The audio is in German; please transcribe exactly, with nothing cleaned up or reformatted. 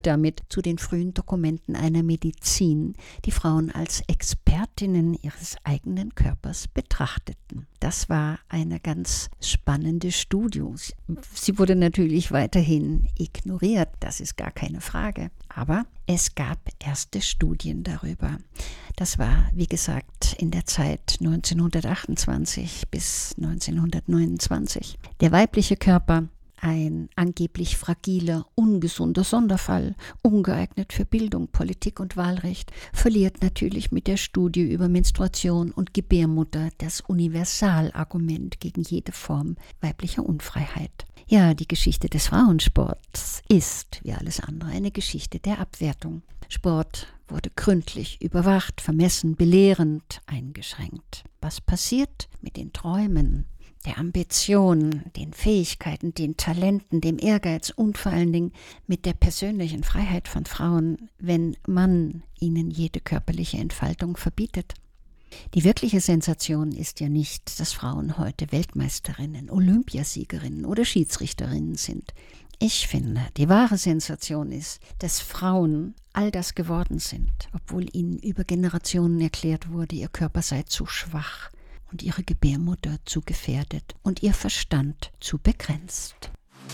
damit zu den frühen Dokumenten einer Medizin, die Frauen als Expertinnen ihres eigenen Körpers betrachteten. Das war eine ganz spannende Studie. Sie wurde natürlich weiterhin ignoriert, das ist gar keine Frage. Aber es gab erste Studien darüber. Das war, wie gesagt, in der Zeit neunzehnhundertachtundzwanzig bis neunzehnhundertneunundzwanzig. Der weibliche Körper, ein angeblich fragiler, ungesunder Sonderfall, ungeeignet für Bildung, Politik und Wahlrecht, verliert natürlich mit der Studie über Menstruation und Gebärmutter das Universalargument gegen jede Form weiblicher Unfreiheit. Ja, die Geschichte des Frauensports ist, wie alles andere, eine Geschichte der Abwertung. Sport wurde gründlich überwacht, vermessen, belehrend, eingeschränkt. Was passiert mit den Träumen, der Ambition, den Fähigkeiten, den Talenten, dem Ehrgeiz und vor allen Dingen mit der persönlichen Freiheit von Frauen, wenn man ihnen jede körperliche Entfaltung verbietet? Die wirkliche Sensation ist ja nicht, dass Frauen heute Weltmeisterinnen, Olympiasiegerinnen oder Schiedsrichterinnen sind. Ich finde, die wahre Sensation ist, dass Frauen all das geworden sind, obwohl ihnen über Generationen erklärt wurde, ihr Körper sei zu schwach und ihre Gebärmutter zu gefährdet und ihr Verstand zu begrenzt.